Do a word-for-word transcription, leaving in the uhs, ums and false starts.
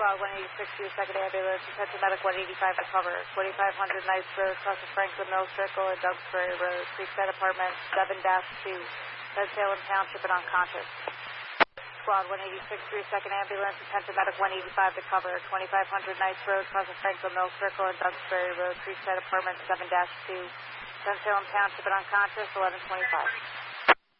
Squad one eighty-six, your second ambulance, attention medic one eighty-five to cover, twenty-five hundred Knights Road, across the Franklin Mill Circle and Duxbury Road, Creekside Apartment seven dash two, Red Salem Township and unconscious. Squad one eighty-six, your second ambulance, attention medic one eighty-five to cover, twenty-five hundred Knights Road, across the Franklin Mill Circle and Duxbury Road, Creekside Apartment seven dash two, Red Salem Township and unconscious, eleven twenty-five.